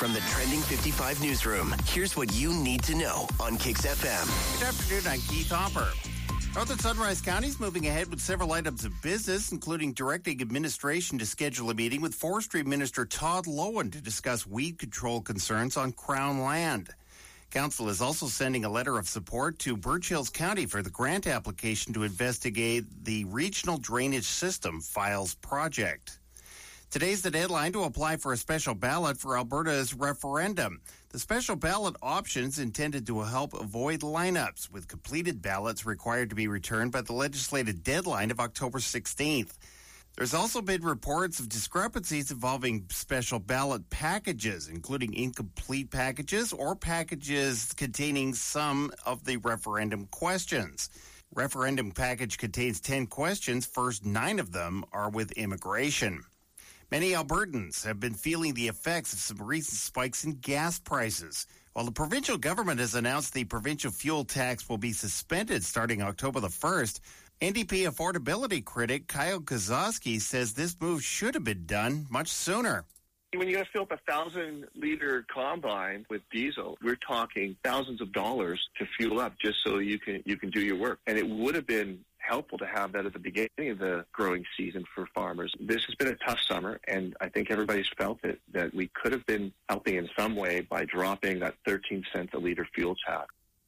From the Trending 55 newsroom, here's what you need to know on Kicks FM. Good afternoon, I'm Keith Hopper. Northern Sunrise County is moving ahead with several items of business, including directing administration to schedule a meeting with Forestry Minister Todd Loewen to discuss weed control concerns on Crown land. Council is also sending a letter of support to Birch Hills County for the grant application to investigate the Regional Drainage System Files project. Today's the deadline to apply for a special ballot for Alberta's referendum. The special ballot options intended to help avoid lineups, with completed ballots required to be returned by the legislative deadline of October 16th. There's also been reports of discrepancies involving special ballot packages, including incomplete packages or packages containing some of the referendum questions. Referendum package contains 10 questions. First 9 of them are with immigration. Many Albertans have been feeling the effects of some recent spikes in gas prices. While the provincial government has announced the provincial fuel tax will be suspended starting October the 1st, NDP affordability critic Kyle Kozowski says this move should have been done much sooner. When you got to fill up a 1,000-liter combine with diesel, we're talking thousands of dollars to fuel up just so you can do your work. And it would have been helpful to have that at the beginning of the growing season for farmers. This has been a tough summer, and I think everybody's felt it, that we could have been helping in some way by dropping that 13 cents a litre fuel tax.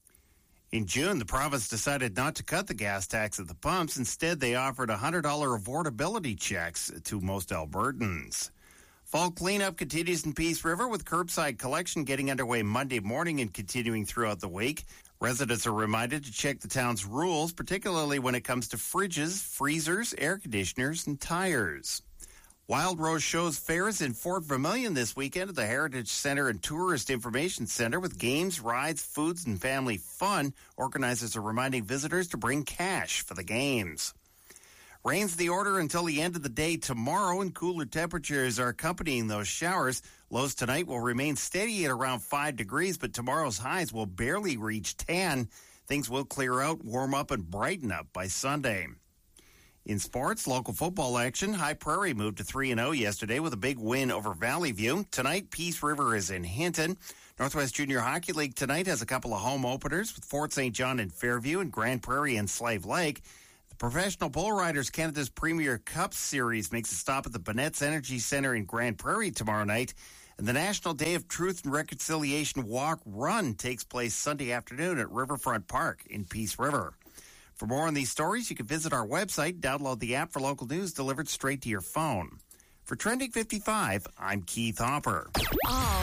In June, the province decided not to cut the gas tax at the pumps. Instead, they offered $100 affordability checks to most Albertans. Fall cleanup continues in Peace River, with curbside collection getting underway Monday morning and continuing throughout the week. Residents are reminded to check the town's rules, particularly when it comes to fridges, freezers, air conditioners, and tires. Wild Rose shows fairs in Fort Vermilion this weekend at the Heritage Center and Tourist Information Center with games, rides, foods, and family fun. Organizers are reminding visitors to bring cash for the games. Rain's the order until the end of the day tomorrow, and cooler temperatures are accompanying those showers. Lows tonight will remain steady at around 5 degrees, but tomorrow's highs will barely reach 10. Things will clear out, warm up, and brighten up by Sunday. In sports, local football action, High Prairie moved to 3-0 yesterday with a big win over Valley View. Tonight, Peace River is in Hinton. Northwest Junior Hockey League tonight has a couple of home openers with Fort St. John in Fairview and Grand Prairie and Slave Lake. The Professional Bull Riders Canada's Premier Cup Series makes a stop at the Bonnett's Energy Centre in Grand Prairie tomorrow night. And the National Day of Truth and Reconciliation Walk Run takes place Sunday afternoon at Riverfront Park in Peace River. For more on these stories, you can visit our website, download the app for local news delivered straight to your phone. For Trending 55, I'm Keith Hopper.